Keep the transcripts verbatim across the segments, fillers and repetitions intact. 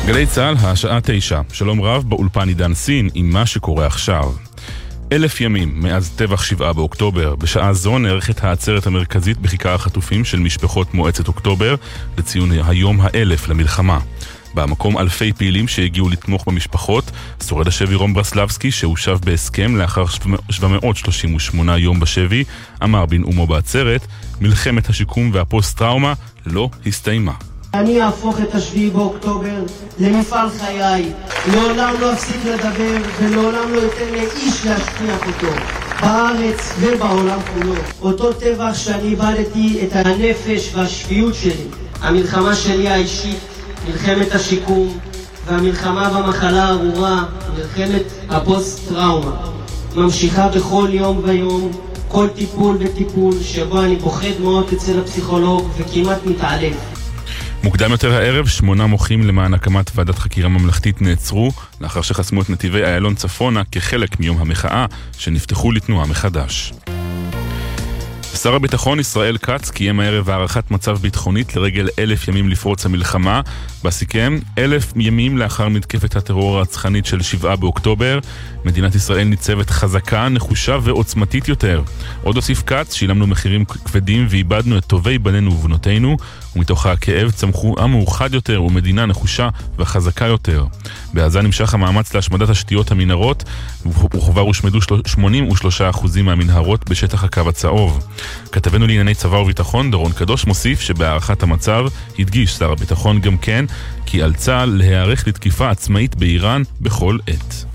גלי צהל, השעה תשע. שלום רב, באולפן עידן סין עם מה שקורה עכשיו. אלף ימים מאז טבח שבעה באוקטובר. בשעה זו נערכת העצרת המרכזית בכיכר החטופים של משפחות מועצת אוקטובר לציון היום האלף למלחמה. במקום אלפי פעילים שהגיעו לתמוך במשפחות, שורד השבי רום ברסלבסקי, שהושב בהסכם לאחר שבע מאות שלושים ושמונה יום בשבי, אמר בנאומו בעצרת, מלחמת השיקום והפוסט-טראומה לא הסתיימה. אני אהפוך את השביעי באוקטובר למפעל חיי. לעולם לא אפסיק לדבר ולעולם לא אתן לאיש להשכיח אותו. בארץ ובעולם כולו. אותו טבח שאני איבדתי את הנפש והשפיות שלי. המלחמה שלי האישית, מלחמת השיקום, והמלחמה במחלה הארורה, מלחמת הפוסט-טראומה. ממשיכה בכל יום ויום, כל טיפול וטיפול שבו אני פוחד מאוד אצל הפסיכולוג וכמעט מתעלם. מוקדם יותר הערב, שמונה מוחים למען הקמת ועדת חקירה ממלכתית נעצרו לאחר שחסמו את נתיבי איילון צפונה כחלק מיום המחאה שנפתחו לתנועה מחדש. שר הביטחון ישראל כץ קיים הערב הערכת מצב ביטחונית לרגל אלף ימים לפרוץ המלחמה. בסיכם, אלף ימים לאחר מתקפת הטרור הרצחנית של שבעה באוקטובר, מדינת ישראל ניצבת חזקה, נחושה ועוצמתית יותר. עוד הוסיף כץ, שילמנו מחירים כבדים ואיבדנו את טובי בנינו ובנותינו, ומתוך הכאב צמחו עם מאוחד יותר ומדינה נחושה וחזקה יותר. בעזה נמשך המאמץ להשמדת השתיות המנהרות, וכבר הושמדו שמונים ושלושה אחוז מהמנהרות בשטח הקו הצהוב. כתבנו לענייני צבא וביטחון דורון קדוש מוסיף שבהערכת המצב הדגיש שר הביטחון גם כן כי על צה"ל להיערך לתקיפה עצמאית באיראן בכל עת.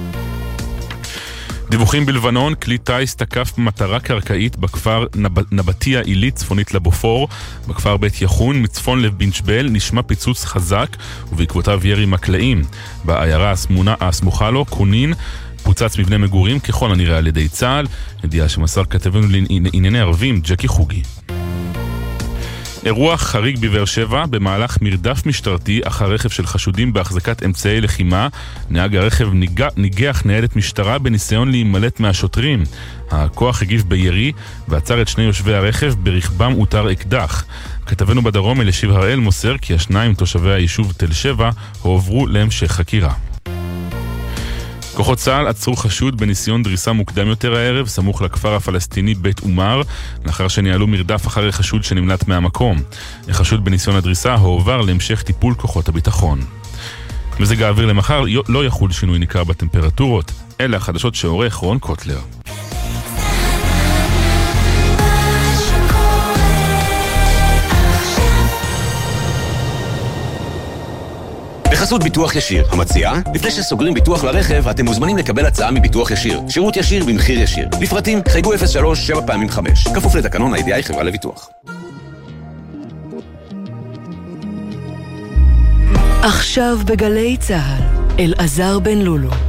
דיווחים בלבנון, כלי טייס תקף מטרה קרקעית בכפר נב... נבטיה עילית צפונית לבופור. בכפר בית יחון מצפון לב בנצ'בל נשמע פיצוץ חזק ובעקבותיו ירי מקלעים. בעיירה הסמונה, הסמוכה לו, קונין, פוצץ מבנה מגורים ככל הנראה על ידי צה"ל. ידיעה שמסר כתבנו לענייני ערבים ג'קי חוגי. אירוע חריג בבאר שבע, במהלך מרדף משטרתי אחר רכב של חשודים בהחזקת אמצעי לחימה, נהג הרכב ניגח, ניגח ניידת משטרה בניסיון להימלט מהשוטרים. הכוח הגיב בירי ועצר את שני יושבי הרכב ברכבם אותר אקדח. כתבנו בדרום אלישיב הראל מוסר כי השניים תושבי היישוב תל שבע הועברו להמשך חקירה. כוחות צה"ל עצרו חשוד בניסיון דריסה מוקדם יותר הערב, סמוך לכפר הפלסטיני בית עומר, לאחר שניהלו מרדף אחרי חשוד שנמלט מהמקום. החשוד בניסיון הדריסה הועבר להמשך טיפול כוחות הביטחון. מזג האוויר למחר לא יחול שינוי ניכר בטמפרטורות, אלה החדשות שעורך רון קוטלר. בחסות ביטוח ישיר, המציעה, לפני שסוגרים ביטוח לרכב, אתם מוזמנים לקבל הצעה מביטוח ישיר. שירות ישיר במחיר ישיר. לפרטים, חייגו אפס שלוש שבע פעמים חמש. כפוף לתקנון ה-איי די איי חברה לביטוח. עכשיו בגלי צהל, אלעזר בן לולו.